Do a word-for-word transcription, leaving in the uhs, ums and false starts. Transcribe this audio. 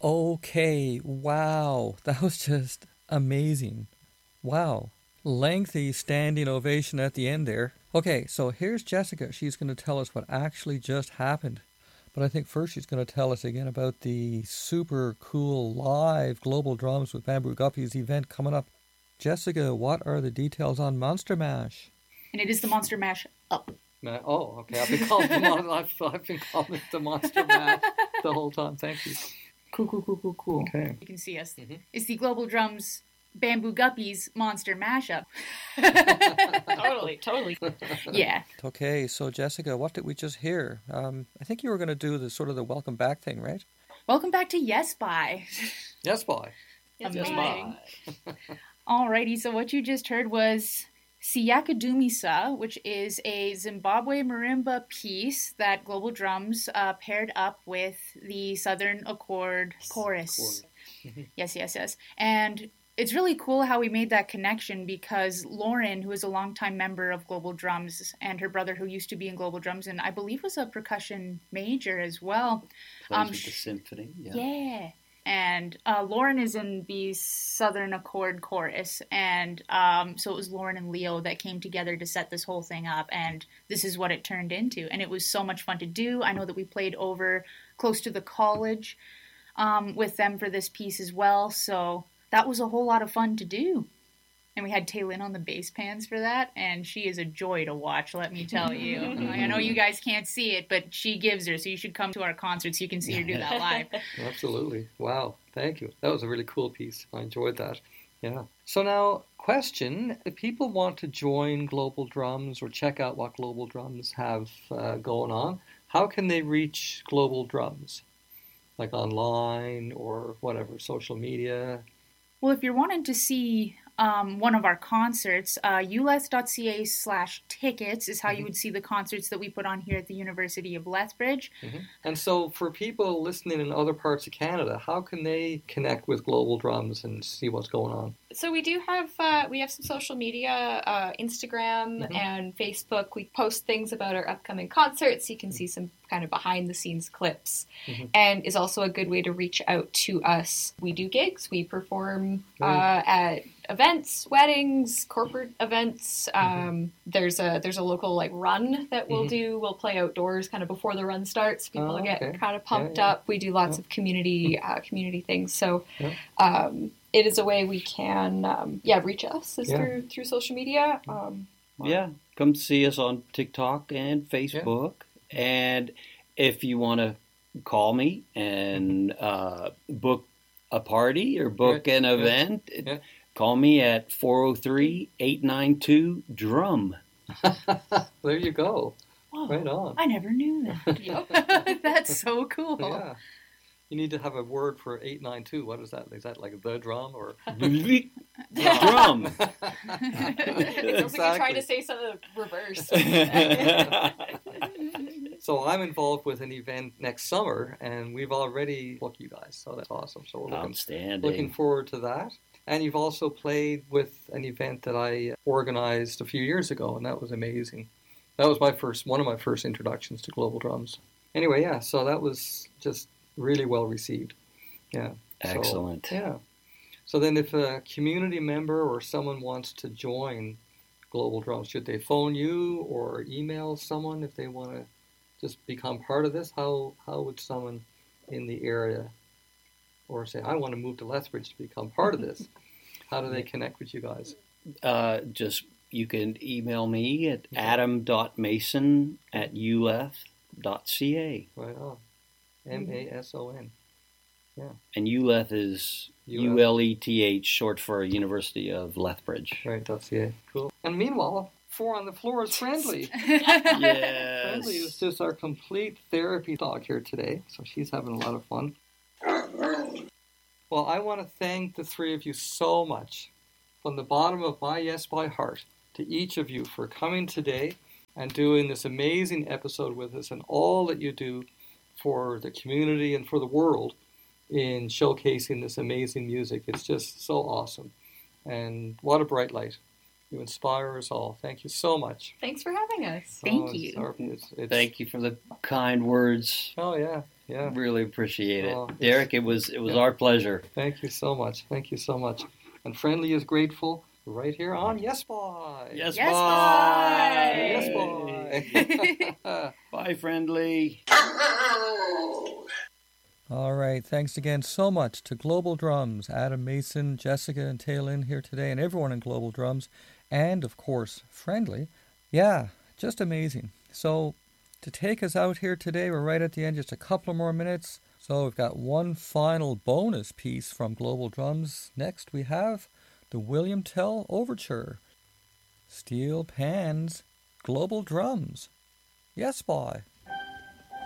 Okay, wow. That was just amazing. Wow. Lengthy standing ovation at the end there. Okay, so here's Jessica. She's going to tell us what actually just happened. But I think first she's going to tell us again about the super cool live Global Drums with Bamboo Guppies event coming up. Jessica, what are the details on Monster Mash? And it is the Monster Mash Up. Ma- oh, okay. I've been calling the mon- I've, I've been calling it the Monster Mash the whole time. Thank you. Cool, cool, cool, cool, cool. Okay. You can see us. Mm-hmm. It's the Global Drums Bamboo Guppies Monster Mashup. Totally, totally. Yeah. Okay, so Jessica, what did we just hear? Um, I think you were going to do the sort of the welcome back thing, right? Welcome back to Yes Bye. Yes, boy. Yes, Amazing. bye. Alrighty, so what you just heard was Siyakadumisa, which is a Zimbabwe marimba piece that Global Drums uh, paired up with the Southern Accord Chorus. Chorus. Yes, yes, yes. And it's really cool how we made that connection because Lauren, who is a longtime member of Global Drums, and her brother, who used to be in Global Drums, and I believe was a percussion major as well. Plays Um, with sh- the symphony. Yeah. Yeah. And uh, Lauren is in the Southern Accord Chorus. And um, so it was Lauren and Leo that came together to set this whole thing up. And this is what it turned into. And it was so much fun to do. I know that we played over close to the college um, with them for this piece as well. So that was a whole lot of fun to do. And we had Taylin on the bass pans for that, and she is a joy to watch, let me tell you. I know you guys can't see it, but she gives her, so you should come to our concert so you can see her do that live. Absolutely. Wow. Thank you. That was a really cool piece. I enjoyed that. Yeah. So now, question. If people want to join Global Drums or check out what Global Drums have uh, going on, how can they reach Global Drums? Like online or whatever, social media? Well, if you're wanting to see um, one of our concerts, uh, uleth.ca slash tickets is how Mm-hmm. you would see the concerts that we put on here at the University of Lethbridge. Mm-hmm. And so for people listening in other parts of Canada, how can they connect with Global Drums and see what's going on? So we do have uh, we have some social media, uh, Instagram Mhm. and Facebook. We post things about our upcoming concerts. You can see some kind of behind the scenes clips, Mhm. and is also a good way to reach out to us. We do gigs. We perform uh, Right. at events, weddings, corporate events. Um, there's a there's a local like run that we'll Mhm. do. We'll play outdoors kind of before the run starts. People Oh, get okay. kind of pumped Yeah, yeah. up. We do lots Yeah. of community uh, community things. So. Yeah. Um, it is a way we can, um, yeah, reach us is Yeah. through through social media. Um, Yeah, come see us on TikTok and Facebook. And if you want to call me and uh, book a party or book Yeah, an yeah, event, yeah. call me at four oh three, eight nine two, DRUM. There you go. Whoa, Right on. I never knew that. Yep. That's so cool. Yeah. You need to have a word for eight nine two. What is that? Is that like the drum or? Drum. it sounds like you're trying to say something reverse. So I'm involved with an event next summer, and we've already booked you guys, so that's awesome. So we're looking, Outstanding. looking forward to that. And you've also played with an event that I organized a few years ago, and that was amazing. That was my first, one of my first introductions to Global Drums. Anyway, yeah, so that was just really well received. Yeah. So, Excellent. yeah. So then if a community member or someone wants to join Global Drums, should they phone you or email someone if they want to just become part of this? How how would someone in the area, or say, I want to move to Lethbridge to become part of this, how do they connect with you guys? Uh, just, you can email me at adam.mason at uleth.ca. Right on. M A S O N. And ULETH is U L. U L E T H, short for University of Lethbridge. Right, dot C A. Cool. And meanwhile, Four on the Floor is Friendly. Yes. Friendly is just our complete therapy dog here today, so she's having a lot of fun. Well, I want to thank the three of you so much from the bottom of my Yes by heart to each of you for coming today and doing this amazing episode with us and all that you do for the community and for the world in showcasing this amazing music. It's just so awesome. And what a bright light. You inspire us all. Thank you so much. Thanks for having us. Thank Oh, it's you. our- it's- it's- Thank you for the kind words. Oh, yeah. Yeah. Really appreciate it. Oh, it's- Derek, it was it was yeah. our pleasure. Thank you so much. Thank you so much. And Friendly is grateful right here on Yes Boy. Yes, Yes, bye. Yes Boy. Bye, Friendly. All right. Thanks again so much to Global Drums, Adam Mason, Jessica, and Taylin here today, and everyone in Global Drums, and of course, Friendly. Yeah, just amazing. So, to take us out here today, we're right at the end, just a couple more minutes. So, we've got one final bonus piece from Global Drums. Next, we have the William Tell Overture. Steel Pans, Global Drums. Yes, boy.